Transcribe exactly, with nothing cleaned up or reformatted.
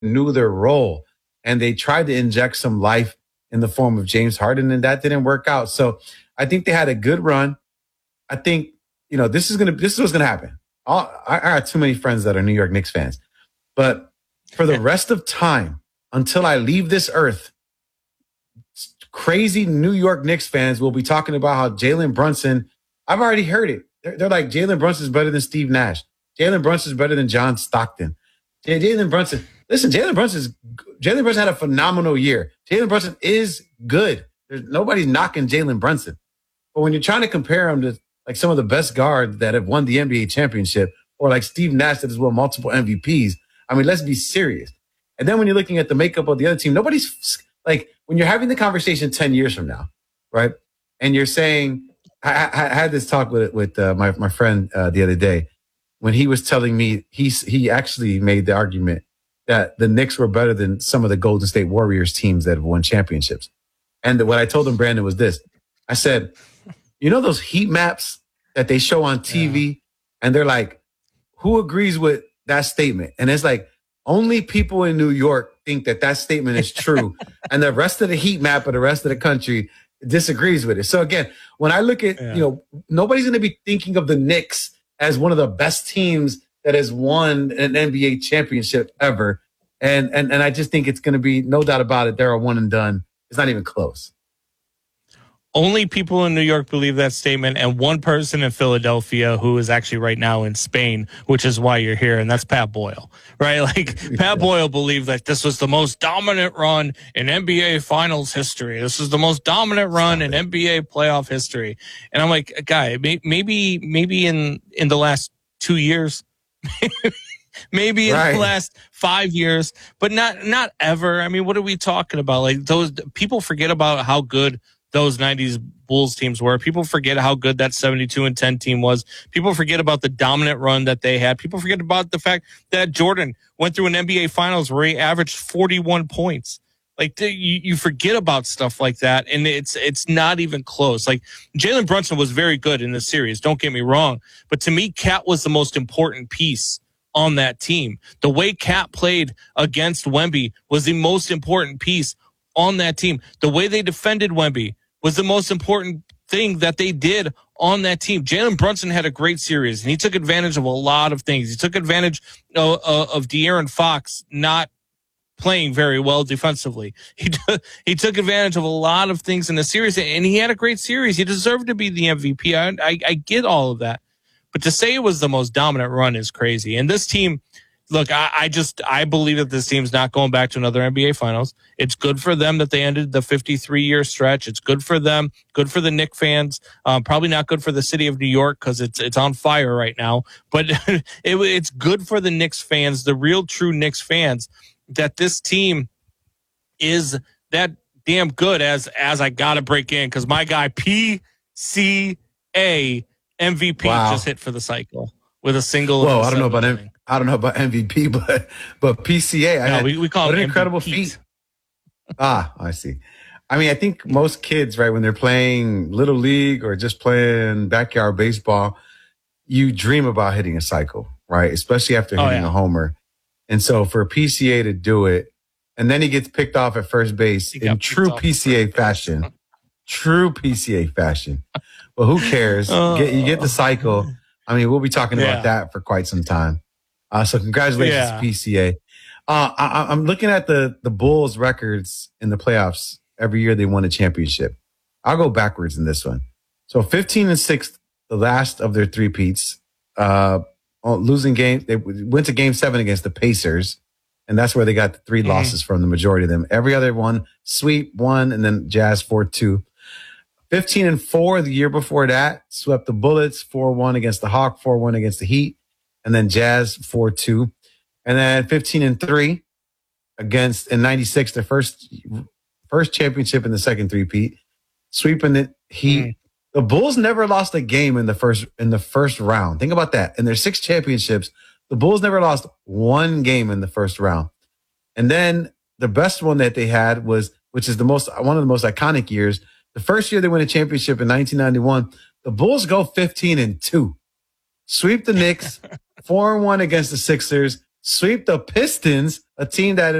knew their role, and they tried to inject some life in the form of James Harden, and that didn't work out. So I think they had a good run. I think, you know, this is gonna this is what's gonna happen. All, I, I got too many friends that are New York Knicks fans, but for the rest of time until I leave this earth, crazy New York Knicks fans will be talking about how Jalen Brunson. I've already heard it. They're, they're like, Jalen Brunson is better than Steve Nash. Jalen Brunson is better than John Stockton. Jalen Brunson. Listen, Jalen Brunson Jalen Brunson had a phenomenal year. Jalen Brunson is good. There's nobody's knocking Jalen Brunson. But when you're trying to compare him to like some of the best guards that have won the N B A championship, or like Steve Nash that has won multiple M V Ps, I mean, let's be serious. And then when you're looking at the makeup of the other team, nobody's like, when you're having the conversation ten years from now, right? And you're saying, I, I, I had this talk with with uh, my my friend uh, the other day when he was telling me he he actually made the argument that the Knicks were better than some of the Golden State Warriors teams that have won championships. And what I told him, Brandon, was this. I said, you know those heat maps that they show on T V, yeah. and they're like, who agrees with that statement? And it's like, only people in New York think that that statement is true. And the rest of the heat map of the rest of the country disagrees with it. So again, when I look at, yeah. you know, nobody's going to be thinking of the Knicks as one of the best teams that has won an N B A championship ever. And, and, and I just think it's going to be, no doubt about it, they're a one and done. It's not even close. Only people in New York believe that statement, and one person in Philadelphia who is actually right now in Spain, which is why you're here, and that's Pat Boyle, right? Like, Pat Boyle believed that this was the most dominant run in N B A Finals history. This is the most dominant run in N B A playoff history. And I'm like, guy, maybe maybe in, in the last two years, maybe in right. the last five years, but not not ever. I mean, what are we talking about? Like, those people forget about how good those nineties Bulls teams were. People forget how good that seventy-two and ten team was. People forget about the dominant run that they had. People forget about the fact that Jordan went through an N B A Finals where he averaged forty-one points. Like, you, you forget about stuff like that, and it's it's not even close. Like, Jalen Brunson was very good in this series, don't get me wrong, but to me, Cat was the most important piece on that team. The way Cat played against Wemby was the most important piece on that team. The way they defended Wemby was the most important thing that they did on that team. Jalen Brunson had a great series, and he took advantage of a lot of things. He took advantage of, of De'Aaron Fox not playing very well defensively. He t- he took advantage of a lot of things in the series, and he had a great series. He deserved to be the M V P. I, I, I get all of that. But to say it was the most dominant run is crazy. And this team, look, I, I just I believe that this team's not going back to another N B A Finals. It's good for them that they ended the fifty-three year stretch. It's good for them. Good for the Knicks fans. Um, probably not good for the city of New York because it's it's on fire right now. But it, it's good for the Knicks fans, the real true Knicks fans, that this team is that damn good. As as I gotta break in because my guy P C A M V P wow. just hit for the cycle with a single. Whoa, I don't know about M- I don't know about M V P, but but P C A. I no, had, we, we call what it an incredible M V Ps. feat. Ah, I see. I mean, I think most kids, right, when they're playing little league or just playing backyard baseball, you dream about hitting a cycle, right? Especially after hitting oh, yeah. a homer. And so for P C A to do it, and then he gets picked off at first base in true P C A fashion, true P C A fashion. But who cares? Uh, you, get, you get the cycle. I mean, we'll be talking yeah. about that for quite some time. Uh, so congratulations yeah. to P C A. Uh, I, I'm looking at the, the Bulls records in the playoffs. Every year they won a championship. I'll go backwards in this one. So fifteen and six, the last of their three-peats. Uh, losing game, they went to game seven against the Pacers, and that's where they got the three mm-hmm. losses from, the majority of them. Every other one, sweep one, and then Jazz four two. fifteen and four the year before that, swept the Bullets four one against the Hawks, four one against the Heat, and then Jazz four two. And then fifteen and three against in ninety-six, their first first championship in the second three-peat, sweeping the Heat. Mm. The Bulls never lost a game in the first in the first round. Think about that. In their six championships, the Bulls never lost one game in the first round. And then the best one that they had was, which is the most one of the most iconic years, the first year they win a championship in nineteen ninety-one, the Bulls go fifteen and two, sweep the Knicks, four and one against the Sixers, sweep the Pistons a team that